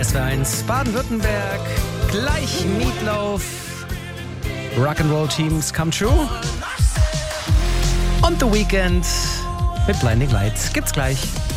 SWR1 Baden-Württemberg. Gleich Meatloaf. Rock'n'Roll Teams Come True. Und The Weeknd mit Blinding Lights. Gibt's gleich.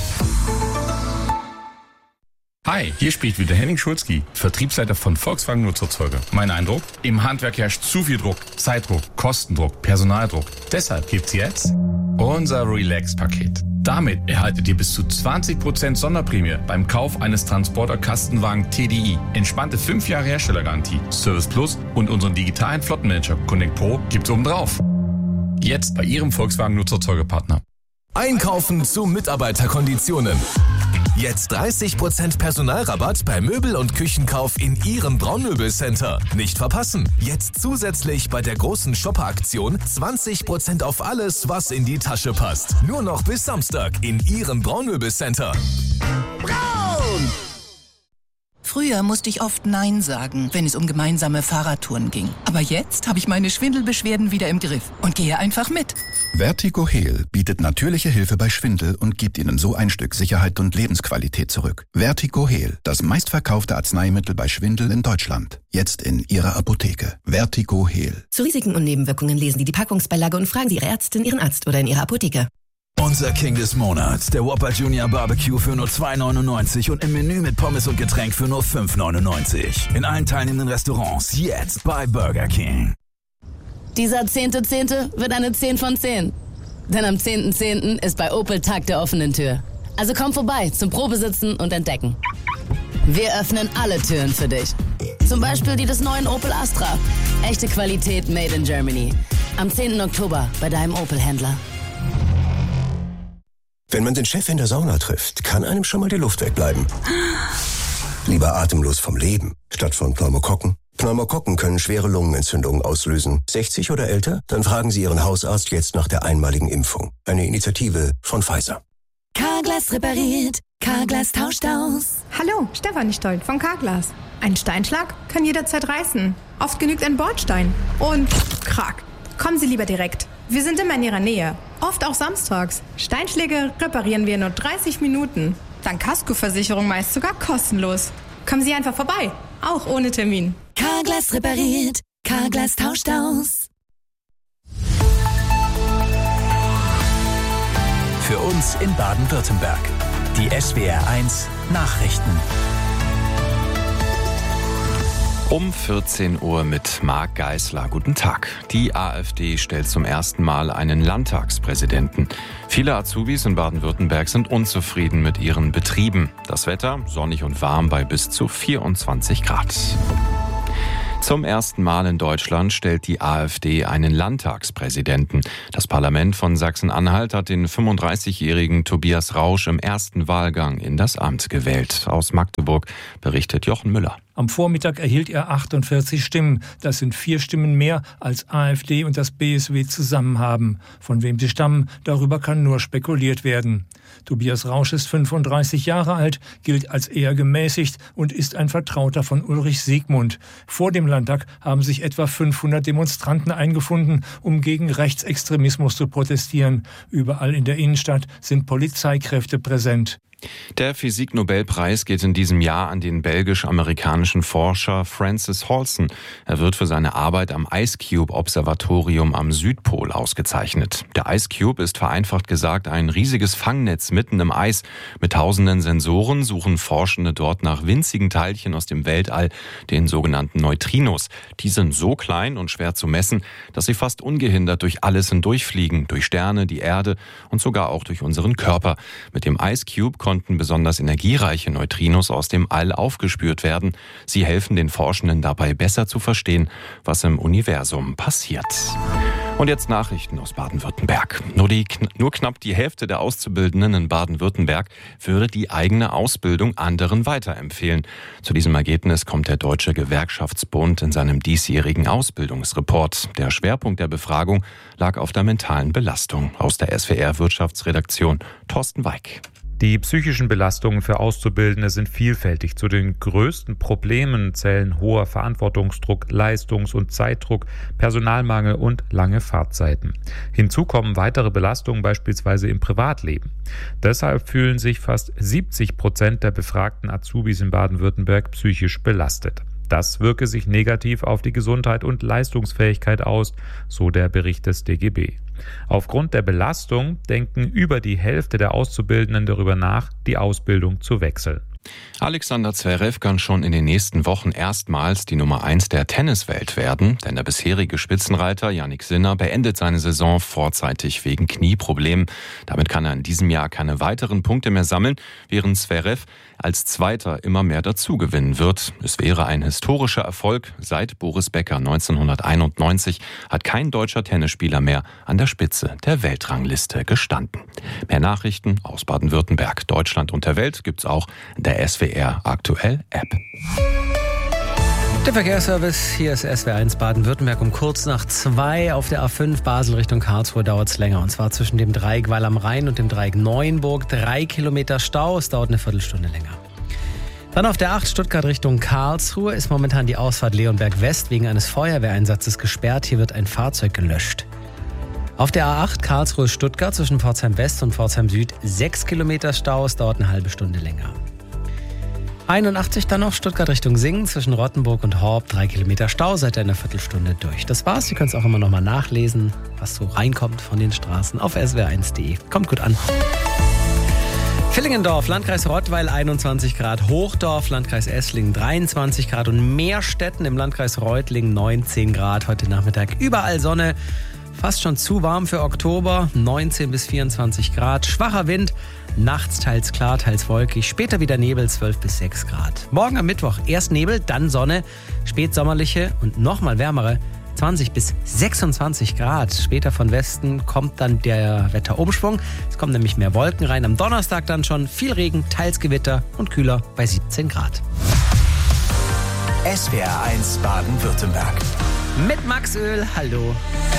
Hi, hier spricht wieder Henning Schulzki, Vertriebsleiter von Volkswagen Nutzerzeuger. Mein Eindruck? Im Handwerk herrscht zu viel Druck, Zeitdruck, Kostendruck, Personaldruck. Deshalb gibt's jetzt unser Relax-Paket. Damit erhaltet ihr bis zu 20% Sonderprämie beim Kauf eines Transporter-Kastenwagen TDI. Entspannte 5 Jahre Herstellergarantie, Service Plus und unseren digitalen Flottenmanager Connect Pro gibt's obendrauf. Jetzt bei Ihrem Volkswagen Nutzerzeugerpartner. Einkaufen zu Mitarbeiterkonditionen. Jetzt 30% Personalrabatt bei Möbel- und Küchenkauf in Ihrem Braunmöbelcenter. Nicht verpassen. Jetzt zusätzlich bei der großen Shopper-Aktion 20% auf alles, was in die Tasche passt. Nur noch bis Samstag in Ihrem Braunmöbelcenter. Braun! Früher musste ich oft Nein sagen, wenn es um gemeinsame Fahrradtouren ging. Aber jetzt habe ich meine Schwindelbeschwerden wieder im Griff und gehe einfach mit. Vertigo Heal bietet natürliche Hilfe bei Schwindel und gibt Ihnen so ein Stück Sicherheit und Lebensqualität zurück. Vertigo Heal, das meistverkaufte Arzneimittel bei Schwindel in Deutschland. Jetzt in Ihrer Apotheke. Vertigo Heal. Zu Risiken und Nebenwirkungen lesen Sie die Packungsbeilage und fragen Sie Ihre Ärztin, Ihren Arzt oder in Ihrer Apotheke. Unser King des Monats, der Whopper Junior Barbecue für nur $2,99 und im Menü mit Pommes und Getränk für nur $5,99. In allen teilnehmenden Restaurants jetzt bei Burger King. Dieser 10.10. wird eine 10 von 10. Denn am 10.10. ist bei Opel Tag der offenen Tür. Also komm vorbei zum Probesitzen und Entdecken. Wir öffnen alle Türen für dich. Zum Beispiel die des neuen Opel Astra. Echte Qualität made in Germany. Am 10. Oktober bei deinem Opel-Händler. Wenn man den Chef in der Sauna trifft, kann einem schon mal die Luft wegbleiben. Lieber atemlos vom Leben, statt von Pneumokokken. Pneumokokken können schwere Lungenentzündungen auslösen. 60 oder älter? Dann fragen Sie Ihren Hausarzt jetzt nach der einmaligen Impfung. Eine Initiative von Pfizer. Carglass repariert, Carglass tauscht aus. Hallo, Stefanie Stoll von Carglass. Ein Steinschlag kann jederzeit reißen. Oft genügt ein Bordstein. Und krack. Kommen Sie lieber direkt. Wir sind immer in Ihrer Nähe. Oft auch samstags. Steinschläge reparieren wir in nur 30 Minuten. Dank Kaskoversicherung meist sogar kostenlos. Kommen Sie einfach vorbei. Auch ohne Termin. Carglass repariert, Carglass tauscht aus. Für uns in Baden-Württemberg. Die SWR1 Nachrichten. Um 14 Uhr mit Marc Geisler. Guten Tag. Die AfD stellt zum ersten Mal einen Landtagspräsidenten. Viele Azubis in Baden-Württemberg sind unzufrieden mit ihren Betrieben. Das Wetter sonnig und warm bei bis zu 24 Grad. Zum ersten Mal in Deutschland stellt die AfD einen Landtagspräsidenten. Das Parlament von Sachsen-Anhalt hat den 35-jährigen Tobias Rausch im ersten Wahlgang in das Amt gewählt. Aus Magdeburg berichtet Jochen Müller. Am Vormittag erhielt er 48 Stimmen. Das sind 4 Stimmen mehr als AfD und das BSW zusammen haben. Von wem sie stammen, darüber kann nur spekuliert werden. Tobias Rausch ist 35 Jahre alt, gilt als eher gemäßigt und ist ein Vertrauter von Ulrich Siegmund. Vor dem Landtag haben sich etwa 500 Demonstranten eingefunden, um gegen Rechtsextremismus zu protestieren. Überall in der Innenstadt sind Polizeikräfte präsent. Der Physik-Nobelpreis geht in diesem Jahr an den belgisch-amerikanischen Forscher Francis Halson. Er wird für seine Arbeit am Ice Cube-Observatorium am Südpol ausgezeichnet. Der Ice Cube ist vereinfacht gesagt ein riesiges Fangnetz mitten im Eis. Mit tausenden Sensoren suchen Forschende dort nach winzigen Teilchen aus dem Weltall, den sogenannten Neutrinos. Die sind so klein und schwer zu messen, dass sie fast ungehindert durch alles hindurchfliegen, durch Sterne, die Erde und sogar auch durch unseren Körper. Mit dem Ice Cube konnten besonders energiereiche Neutrinos aus dem All aufgespürt werden. Sie helfen den Forschenden dabei besser zu verstehen, was im Universum passiert. Und jetzt Nachrichten aus Baden-Württemberg. Nur knapp die Hälfte der Auszubildenden in Baden-Württemberg würde die eigene Ausbildung anderen weiterempfehlen. Zu diesem Ergebnis kommt der Deutsche Gewerkschaftsbund in seinem diesjährigen Ausbildungsreport. Der Schwerpunkt der Befragung lag auf der mentalen Belastung. Aus der SWR-Wirtschaftsredaktion Thorsten Weig. Die psychischen Belastungen für Auszubildende sind vielfältig. Zu den größten Problemen zählen hoher Verantwortungsdruck, Leistungs- und Zeitdruck, Personalmangel und lange Fahrtzeiten. Hinzu kommen weitere Belastungen beispielsweise im Privatleben. Deshalb fühlen sich fast 70% der befragten Azubis in Baden-Württemberg psychisch belastet. Das wirke sich negativ auf die Gesundheit und Leistungsfähigkeit aus, so der Bericht des DGB. Aufgrund der Belastung denken über die Hälfte der Auszubildenden darüber nach, die Ausbildung zu wechseln. Alexander Zverev kann schon in den nächsten Wochen erstmals die Nummer 1 der Tenniswelt werden, denn der bisherige Spitzenreiter Jannik Sinner beendet seine Saison vorzeitig wegen Knieproblemen. Damit kann er in diesem Jahr keine weiteren Punkte mehr sammeln, während Zverev als Zweiter immer mehr dazugewinnen wird. Es wäre ein historischer Erfolg. Seit Boris Becker 1991 hat kein deutscher Tennisspieler mehr an der Spitze der Weltrangliste gestanden. Mehr Nachrichten aus Baden-Württemberg, Deutschland und der Welt gibt's auch in der SWR Aktuell App. Der Verkehrsservice, hier ist SW1 Baden-Württemberg um kurz nach 2 auf der A5 Basel Richtung Karlsruhe dauert es länger. Und zwar zwischen dem Dreieck Weil am Rhein und dem Dreieck Neuenburg 3 Kilometer Stau. Es dauert eine Viertelstunde länger. Dann auf der 8 Stuttgart Richtung Karlsruhe ist momentan die Ausfahrt Leonberg West wegen eines Feuerwehreinsatzes gesperrt. Hier wird ein Fahrzeug gelöscht. Auf der A8 Karlsruhe-Stuttgart zwischen Pforzheim West und Pforzheim Süd 6 Kilometer Stau. Es dauert eine halbe Stunde länger. 81 dann auf Stuttgart Richtung Singen zwischen Rottenburg und Horb 3 Kilometer Stau, seid ihr in einer Viertelstunde durch. Das war's, ihr könnt es auch immer noch mal nachlesen, was so reinkommt von den Straßen auf swr1.de. Kommt gut an. Villingendorf, Landkreis Rottweil 21 Grad, Hochdorf, Landkreis Esslingen 23 Grad und Meerstetten im Landkreis Reutlingen 19 Grad. Heute Nachmittag überall Sonne. Fast schon zu warm für Oktober, 19 bis 24 Grad, schwacher Wind, nachts teils klar, teils wolkig, später wieder Nebel, 12 bis 6 Grad. Morgen am Mittwoch erst Nebel, dann Sonne, spätsommerliche und nochmal wärmere 20 bis 26 Grad. Später von Westen kommt dann der Wetterumschwung, es kommen nämlich mehr Wolken rein. Am Donnerstag dann schon viel Regen, teils Gewitter und kühler bei 17 Grad. SWR1 Baden-Württemberg. Mit Max Öl, hallo.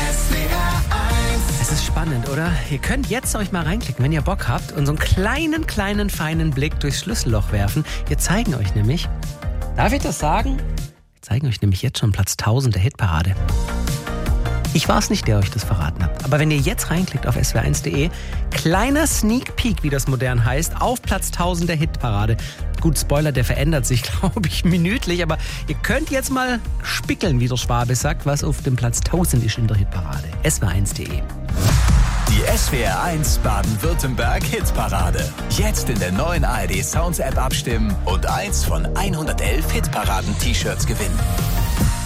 Es ist spannend, oder? Ihr könnt jetzt euch mal reinklicken, wenn ihr Bock habt und so einen kleinen, feinen Blick durchs Schlüsselloch werfen. Wir zeigen euch nämlich, darf ich das sagen? Wir zeigen euch nämlich jetzt schon Platz 1000 der Hitparade. Ich war es nicht, der euch das verraten hat. Aber wenn ihr jetzt reinklickt auf swr1.de, kleiner Sneak Peek, wie das modern heißt, auf Platz 1000 der Hitparade. Gut, Spoiler, der verändert sich, glaube ich, minütlich. Aber ihr könnt jetzt mal spickeln, wie der Schwabe sagt, was auf dem Platz 1000 ist in der Hitparade. swr1.de. Die SWR1 Baden-Württemberg Hitparade. Jetzt in der neuen ARD Sounds App abstimmen und eins von 111 Hitparaden-T-Shirts gewinnen.